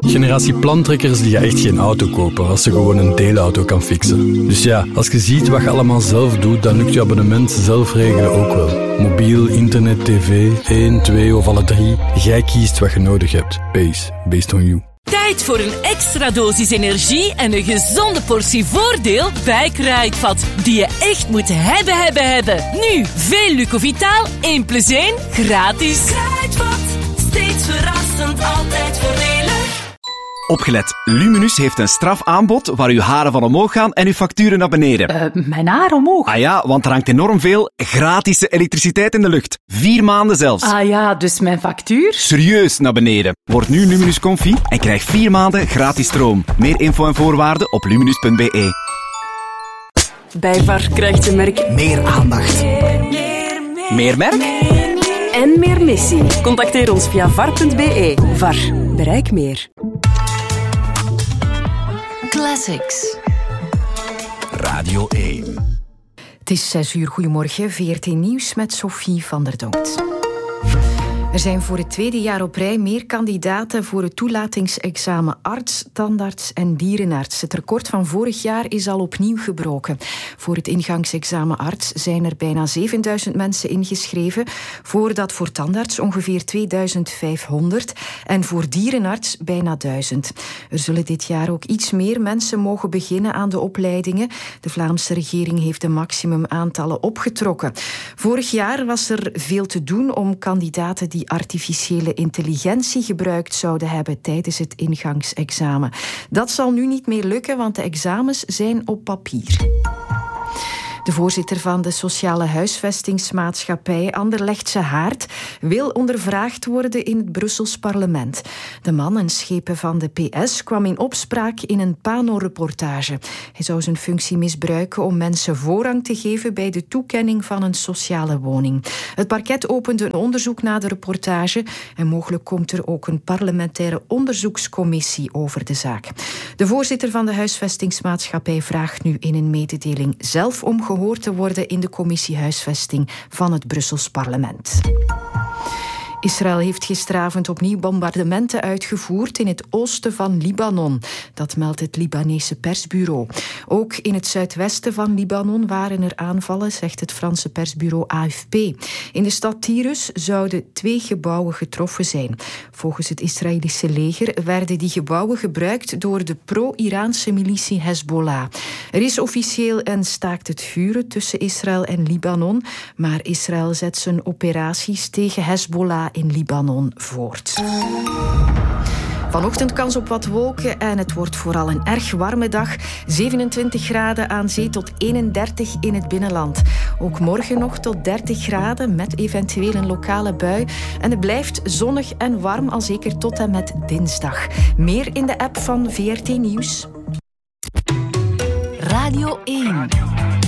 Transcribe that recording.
Generatie plantrekkers die gaat echt geen auto kopen als ze gewoon een deelauto kan fixen. Dus ja, als je ziet wat je allemaal zelf doet, dan lukt je abonnement zelf regelen ook wel. Mobiel, internet, tv, 1, 2 of alle 3. Jij kiest wat je nodig hebt. Based on you. Tijd voor een extra dosis energie en een gezonde portie voordeel bij Kruidvat. Die je echt moet hebben. Nu, veel Lucovitaal, 1 + 1, gratis. Kruidvat, steeds verrassend, altijd voordelig. Opgelet, Luminus heeft een strafaanbod waar uw haren van omhoog gaan en uw facturen naar beneden. Mijn haar omhoog? Ah ja, want er hangt enorm veel gratis elektriciteit in de lucht. 4 maanden zelfs. Ah ja, dus mijn factuur? Serieus naar beneden. Word nu Luminus Comfy en krijg 4 maanden gratis stroom. Meer info en voorwaarden op luminus.be. Bij VAR krijgt je merk Meer aandacht. Meer merk? en meer missie. Contacteer ons via var.be. VAR. Bereik meer. Classics. Radio 1. Het is 6 uur. Goedemorgen. VRT Nieuws met Sophie van der Donkt. Er zijn voor het tweede jaar op rij meer kandidaten voor het toelatingsexamen arts, tandarts en dierenarts. Het record van vorig jaar is al opnieuw gebroken. Voor het ingangsexamen arts zijn er bijna 7000 mensen ingeschreven, voordat voor tandarts ongeveer 2500 en voor dierenarts bijna 1000. Er zullen dit jaar ook iets meer mensen mogen beginnen aan de opleidingen. De Vlaamse regering heeft de maximumaantallen opgetrokken. Vorig jaar was er veel te doen om kandidaten die artificiële intelligentie gebruikt zouden hebben tijdens het ingangsexamen. Dat zal nu niet meer lukken, want de examens zijn op papier. De voorzitter van de sociale huisvestingsmaatschappij Anderlechtse Haard wil ondervraagd worden in het Brussels parlement. De man, een schepen van de PS, kwam in opspraak in een Pano-reportage. Hij zou zijn functie misbruiken om mensen voorrang te geven bij de toekenning van een sociale woning. Het parket opende een onderzoek na de reportage en mogelijk komt er ook een parlementaire onderzoekscommissie over de zaak. De voorzitter van de huisvestingsmaatschappij vraagt nu in een mededeling zelf om gehoord te worden in de commissie huisvesting van het Brussels parlement. Israël heeft gisteravond opnieuw bombardementen uitgevoerd in het oosten van Libanon. Dat meldt het Libanese persbureau. Ook in het zuidwesten van Libanon waren er aanvallen, zegt het Franse persbureau AFP. In de stad Tyrus zouden 2 gebouwen getroffen zijn. Volgens het Israëlische leger werden die gebouwen gebruikt door de pro-Iraanse militie Hezbollah. Er is officieel een staakt het vuren tussen Israël en Libanon, maar Israël zet zijn operaties tegen Hezbollah in Libanon voort. Vanochtend kans op wat wolken en het wordt vooral een erg warme dag. 27 graden aan zee tot 31 in het binnenland. Ook morgen nog tot 30 graden met eventueel een lokale bui. En het blijft zonnig en warm al zeker tot en met dinsdag. Meer in de app van VRT Nieuws. Radio 1.